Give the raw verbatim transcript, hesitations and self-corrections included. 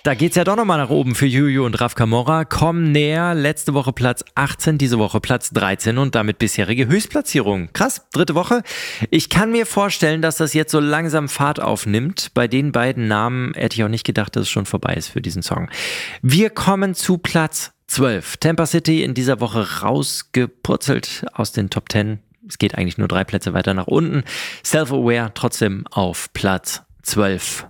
Da geht's ja doch nochmal nach oben für Juju und Raf Camora. Kommen näher. Letzte Woche Platz achtzehn, diese Woche Platz dreizehn und damit bisherige Höchstplatzierung. Krass, dritte Woche. Ich kann mir vorstellen, dass das jetzt so langsam Fahrt aufnimmt. Bei den beiden Namen hätte ich auch nicht gedacht, dass es schon vorbei ist für diesen Song. Wir kommen zu Platz zwölf. Tampa City in dieser Woche rausgepurzelt aus den Top zehn. Es geht eigentlich nur drei Plätze weiter nach unten. Self-Aware trotzdem auf Platz zwölf.